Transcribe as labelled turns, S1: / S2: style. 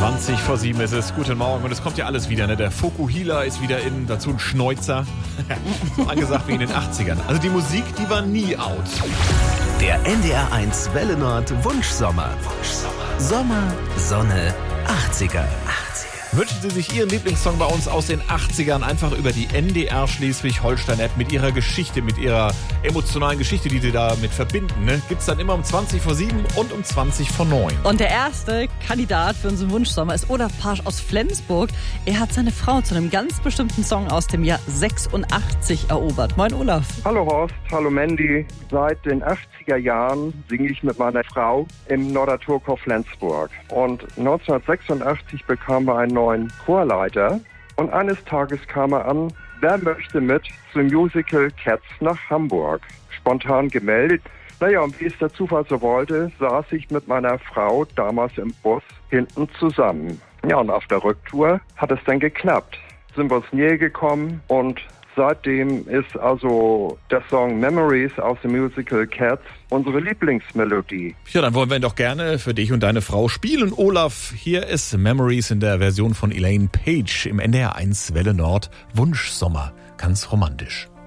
S1: 20:07 ist es. Guten Morgen. Und es kommt ja alles wieder. Ne? Der Fokuhila ist wieder in, dazu ein Schneuzer. So angesagt wie in den 80ern. Also die Musik, die war nie out.
S2: Der NDR1 Welle Nord Wunschsommer. Sommer, Sonne, 80er.
S1: Wünschen Sie sich Ihren Lieblingssong bei uns aus den 80ern einfach über die NDR Schleswig-Holstein-App mit Ihrer Geschichte, mit Ihrer emotionalen Geschichte, die Sie damit verbinden. Ne? Gibt's dann immer um 20:07 und um 20:09.
S3: Und der erste Kandidat für unseren Wunschsommer ist Olaf Pasch aus Flensburg. Er hat seine Frau zu einem ganz bestimmten Song aus dem Jahr 86 erobert. Moin Olaf.
S4: Hallo Horst, hallo Mandy. Seit den 80er Jahren singe ich mit meiner Frau im Norderturkau Flensburg. Und 1986 bekamen wir einen neuen Chorleiter. Und eines Tages kam er an, wer möchte mit zum Musical Cats nach Hamburg? Spontan gemeldet. Naja, und wie es der Zufall so wollte, saß ich mit meiner Frau damals im Bus hinten zusammen. Ja, und auf der Rücktour hat es dann geklappt. Sind wir uns näher gekommen und seitdem ist also der Song Memories aus dem Musical Cats unsere Lieblingsmelodie.
S1: Ja, dann wollen wir ihn doch gerne für dich und deine Frau spielen. Olaf, hier ist Memories in der Version von Elaine Page im NDR1 Welle Nord Wunschsommer. Ganz romantisch.